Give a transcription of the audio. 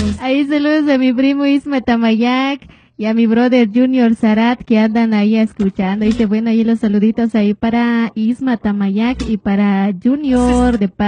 Ahí saludos a mi primo Isma Tamayac y a mi brother Junior Zarat que andan ahí escuchando. Dice, bueno, ahí los saluditos ahí para Isma Tamayac y para Junior de